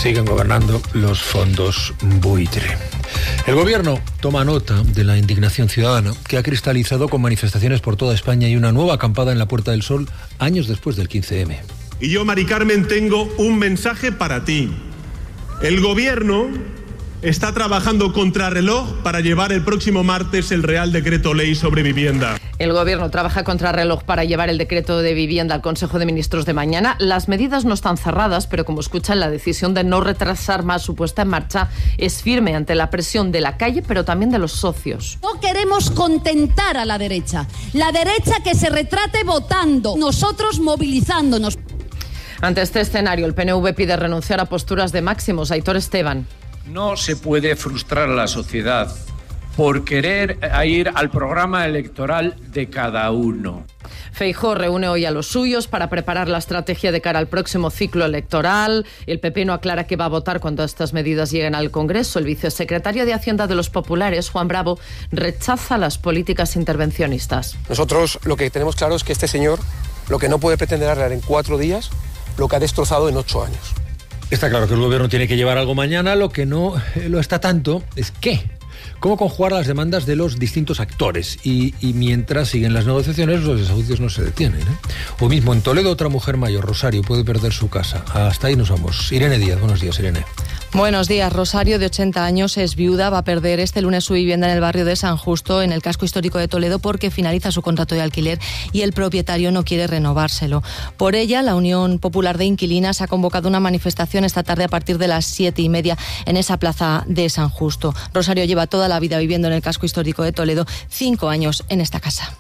siguen gobernando los fondos buitre. El gobierno toma nota de la indignación ciudadana que ha cristalizado con manifestaciones por toda España y una nueva acampada en la Puerta del Sol años después del 15M. Y yo, Mari Carmen, tengo un mensaje para ti. El gobierno está trabajando contrarreloj para llevar el próximo martes el Real Decreto Ley sobre vivienda. El Gobierno trabaja contrarreloj para llevar el decreto de vivienda al Consejo de Ministros de mañana. Las medidas no están cerradas, pero como escuchan, la decisión de no retrasar más su puesta en marcha es firme ante la presión de la calle, pero también de los socios. No queremos contentar a la derecha que se retrate votando, nosotros movilizándonos. Ante este escenario, el PNV pide renunciar a posturas de máximos. Aitor Esteban. No se puede frustrar a la sociedad por querer ir al programa electoral de cada uno. Feijóo reúne hoy a los suyos para preparar la estrategia de cara al próximo ciclo electoral. El PP no aclara que va a votar cuando estas medidas lleguen al Congreso. El vicesecretario de Hacienda de los Populares, Juan Bravo, rechaza las políticas intervencionistas. Nosotros lo que tenemos claro es que este señor lo que no puede pretender arreglar en 4 días, lo que ha destrozado en 8 años. Está claro que el gobierno tiene que llevar algo mañana, lo que no lo está tanto es cómo conjugar las demandas de los distintos actores y mientras siguen las negociaciones los desahucios no se detienen, O mismo en Toledo otra mujer mayor, Rosario, puede perder su casa. Hasta ahí nos vamos. Irene Díaz, buenos días, Irene. Buenos días. Rosario, de 80 años, es viuda, va a perder este lunes su vivienda en el barrio de San Justo, en el casco histórico de Toledo, porque finaliza su contrato de alquiler y el propietario no quiere renovárselo. Por ella, la Unión Popular de Inquilinas ha convocado una manifestación esta tarde a partir de las 7:30 en esa plaza de San Justo. Rosario lleva toda la vida viviendo en el casco histórico de Toledo, 5 años en esta casa.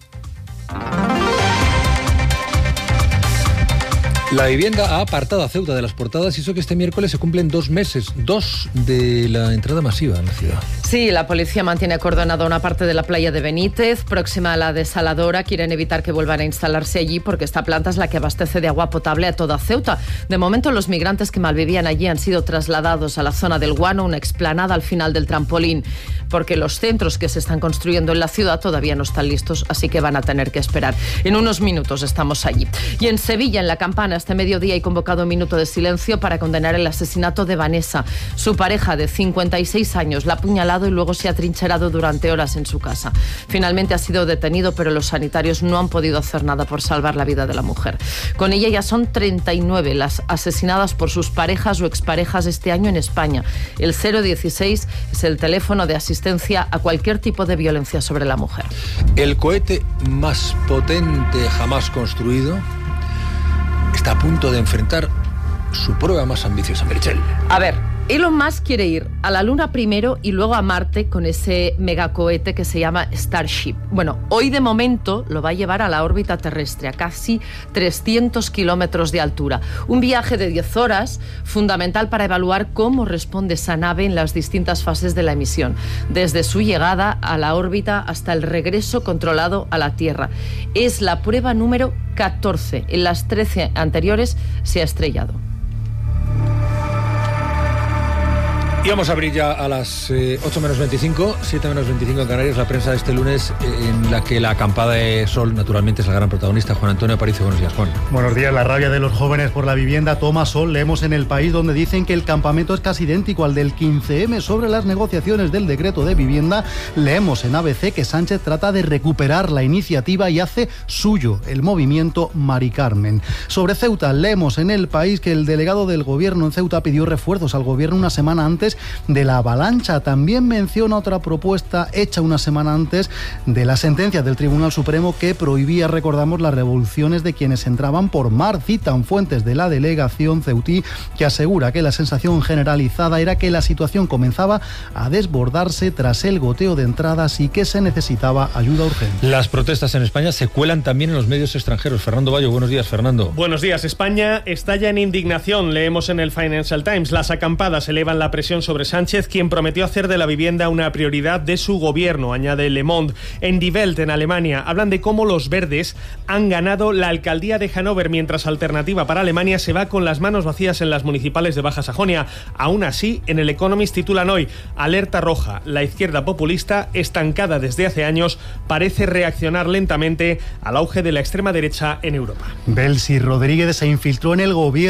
La vivienda ha apartado a Ceuta de las portadas y eso que este miércoles se cumplen 2 meses, de la entrada masiva en la ciudad. Sí, la policía mantiene acordonada una parte de la playa de Benítez, próxima a la desaladora. Quieren evitar que vuelvan a instalarse allí porque esta planta es la que abastece de agua potable a toda Ceuta. De momento, los migrantes que malvivían allí han sido trasladados a la zona del Guano, una explanada al final del trampolín, porque los centros que se están construyendo en la ciudad todavía no están listos, así que van a tener que esperar. En unos minutos estamos allí. Y en Sevilla, en La Campana, este mediodía hay convocado un minuto de silencio para condenar el asesinato de Vanessa. Su pareja de 56 años la ha apuñalado y luego se ha trincherado durante horas en su casa. Finalmente ha sido detenido, pero los sanitarios no han podido hacer nada por salvar la vida de la mujer. Con ella ya son 39 las asesinadas por sus parejas o exparejas este año en España. El 016 es el teléfono de asistencia a cualquier tipo de violencia sobre la mujer. El cohete más potente jamás construido está a punto de enfrentar su prueba más ambiciosa, Meritxell. A ver, Elon Musk quiere ir a la Luna primero y luego a Marte con ese megacohete que se llama Starship. Bueno, hoy de momento lo va a llevar a la órbita terrestre, a casi 300 kilómetros de altura. Un viaje de 10 horas, fundamental para evaluar cómo responde esa nave en las distintas fases de la misión, desde su llegada a la órbita hasta el regreso controlado a la Tierra. Es la prueba número 14. En las 13 anteriores se ha estrellado. Y vamos a abrir ya a las 8 menos 25, 7 menos 25 en Canarias, la prensa de este lunes, en la que la acampada de sol, naturalmente, es la gran protagonista. Juan Antonio Aparicio, buenos días, Juan. Buenos días. La rabia de los jóvenes por la vivienda toma sol. Leemos en El País, donde dicen que el campamento es casi idéntico al del 15M sobre las negociaciones del decreto de vivienda. Leemos en ABC que Sánchez trata de recuperar la iniciativa y hace suyo el movimiento Mari Carmen. Sobre Ceuta, leemos en El País que el delegado del gobierno en Ceuta pidió refuerzos al gobierno una semana antes de la avalancha. También menciona otra propuesta hecha una semana antes de la sentencia del Tribunal Supremo que prohibía, recordamos, las revoluciones de quienes entraban por mar. Citan fuentes de la delegación ceutí que asegura que la sensación generalizada era que la situación comenzaba a desbordarse tras el goteo de entradas y que se necesitaba ayuda urgente. Las protestas en España se cuelan también en los medios extranjeros. Fernando Bayo, buenos días, Fernando. Buenos días. España estalla en indignación. Leemos en el Financial Times. Las acampadas elevan la presión sobre Sánchez, quien prometió hacer de la vivienda una prioridad de su gobierno, añade Le Monde. En Die Welt, en Alemania, hablan de cómo los verdes han ganado la alcaldía de Hannover, mientras Alternativa para Alemania se va con las manos vacías en las municipales de Baja Sajonia. Aún así, en el Economist titulan hoy: alerta roja, la izquierda populista, estancada desde hace años, parece reaccionar lentamente al auge de la extrema derecha en Europa. Belsi Rodríguez se infiltró en el gobierno